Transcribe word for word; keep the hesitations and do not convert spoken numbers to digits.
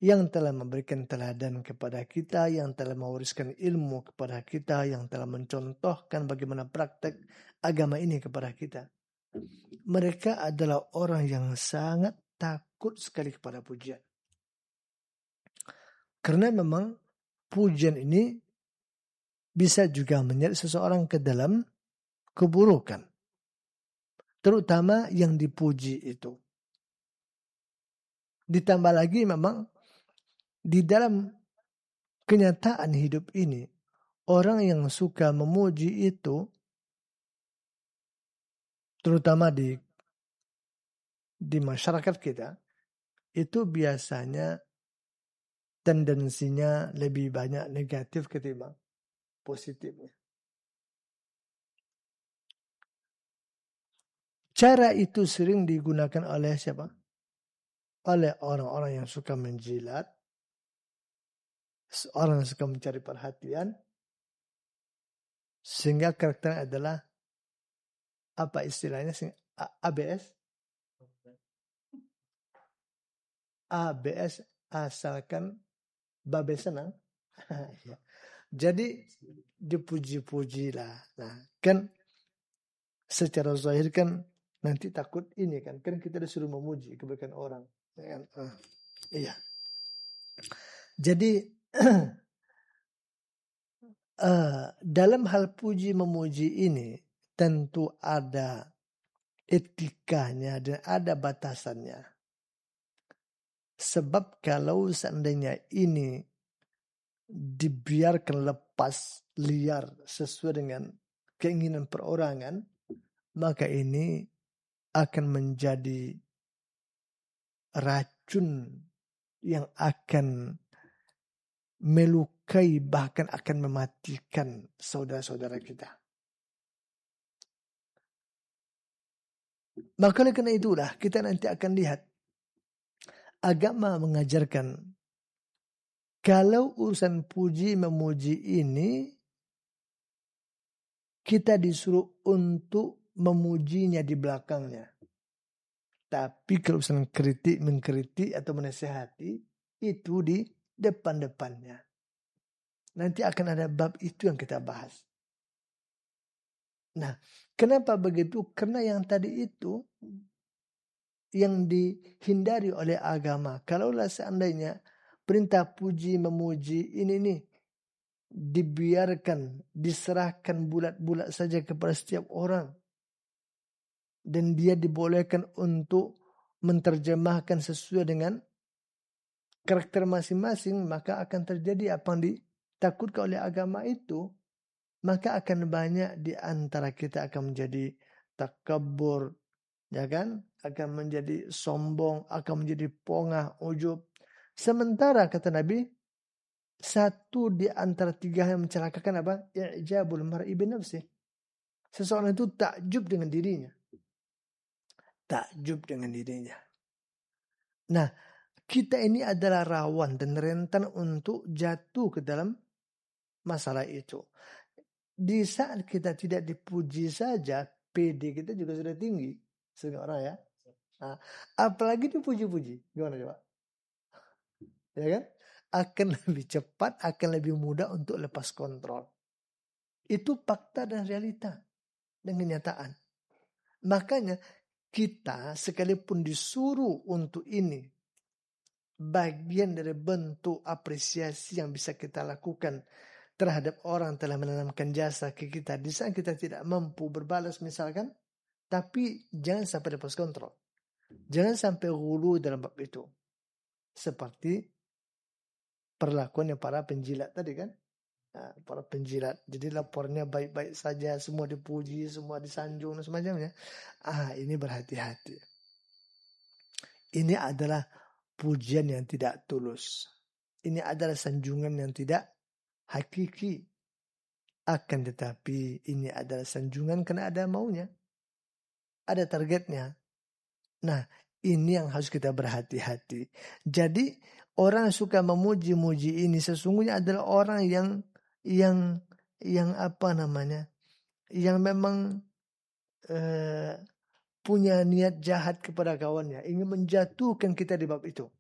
yang telah memberikan teladan kepada kita, yang telah mewariskan ilmu kepada kita, yang telah mencontohkan bagaimana praktek agama ini kepada kita. Mereka adalah orang yang sangat takut sekali kepada pujian. Karena memang pujian ini bisa juga menyeret seseorang ke dalam keburukan. Terutama yang dipuji itu. Ditambah lagi memang di dalam kenyataan hidup ini, orang yang suka memuji itu, terutama di di masyarakat kita, itu biasanya tendensinya lebih banyak negatif ketimbang positifnya. Cara itu sering digunakan oleh siapa? Oleh orang-orang yang suka menjilat, orang yang suka mencari perhatian, sehingga karakternya adalah apa istilahnya? A B S? A B S asalkan babe senang. Jadi dipuji-puji lah. Nah, kan secara zahir kan nanti takut ini kan. Kan kita disuruh memuji kebaikan orang. Ya kan? Uh, iya. Jadi uh, dalam hal puji memuji ini tentu ada etikanya dan ada batasannya. Sebab kalau seandainya ini dibiarkan lepas liar sesuai dengan keinginan perorangan, maka ini akan menjadi racun yang akan melukai, bahkan akan mematikan saudara-saudara kita. Maka karena itulah kita nanti akan lihat agama mengajarkan kalau urusan puji memuji ini kita disuruh untuk memujinya di belakangnya. Tapi kalau urusan kritik, mengkritik atau menasihati itu di depan-depannya. Nanti akan ada bab itu yang kita bahas. Nah, kenapa begitu? Karena yang tadi itu yang dihindari oleh agama. Kalaulah seandainya perintah puji memuji ini nih dibiarkan, diserahkan bulat-bulat saja kepada setiap orang, dan dia dibolehkan untuk menerjemahkan sesuai dengan karakter masing-masing, maka akan terjadi apa yang ditakutkan oleh agama itu. Maka akan banyak di antara kita akan menjadi takabur, ya kan? Akan menjadi sombong, akan menjadi pongah, ujub. Sementara kata Nabi, satu di antara tiga yang mencelakakan apa? I'jabul mar'i binafsih. Seseorang itu takjub dengan dirinya. Takjub dengan dirinya. Nah, kita ini adalah rawan dan rentan untuk jatuh ke dalam masalah itu. Di saat kita tidak dipuji saja, P D kita juga sudah tinggi. Sebagai orang ya. Nah, apalagi dipuji-puji. Gimana coba? Ya kan? Akan lebih cepat, akan lebih mudah untuk lepas kontrol. Itu fakta dan realita. Dan kenyataan. Makanya kita sekalipun disuruh untuk ini, bagian dari bentuk apresiasi yang bisa kita lakukan terhadap orang telah menanamkan jasa ke kita di saat kita tidak mampu berbalas misalkan, tapi jangan sampai lepas kontrol, jangan sampai hulu dalam bab itu, seperti perlakuan yang para penjilat tadi kan, nah, para penjilat jadi lapornya baik-baik saja, semua dipuji, semua disanjung dan semacamnya. Ah, ini berhati-hati, ini adalah pujian yang tidak tulus, ini adalah sanjungan yang tidak hakiki. Akan tetapi ini adalah sanjungan karena ada maunya, ada targetnya. Nah, ini yang harus kita berhati-hati. Jadi orang yang suka memuji-muji ini sesungguhnya adalah orang yang yang yang apa namanya, yang memang eh, punya niat jahat kepada kawannya, ingin menjatuhkan kita di bab itu.